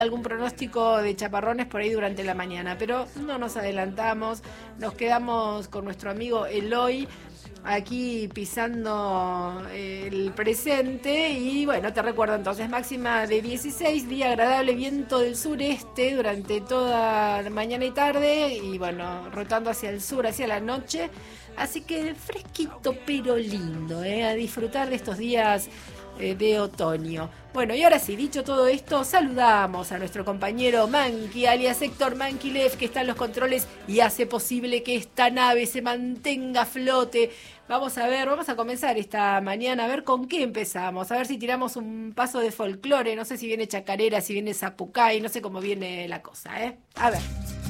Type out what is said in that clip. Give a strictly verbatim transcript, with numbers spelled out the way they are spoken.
algún pronóstico de chaparrones por ahí durante la mañana, pero no nos adelantamos, nos quedamos con nuestro amigo Eloy aquí pisando el presente y bueno, te recuerdo entonces máxima de dieciséis, día agradable, viento del sureste durante toda la mañana y tarde y bueno, rotando hacia el sur, hacia la noche, así que fresquito pero lindo, ¿eh? A disfrutar de estos días eh, de otoño. Bueno, y ahora sí, dicho todo esto, saludamos a nuestro compañero Manqui, alias Héctor Manquilev, que está en los controles y hace posible que esta nave se mantenga a flote. Vamos a ver, vamos a comenzar esta mañana, a ver con qué empezamos, a ver si tiramos un paso de folclore, no sé si viene chacarera, si viene zapucay, no sé cómo viene la cosa, ¿eh? A ver.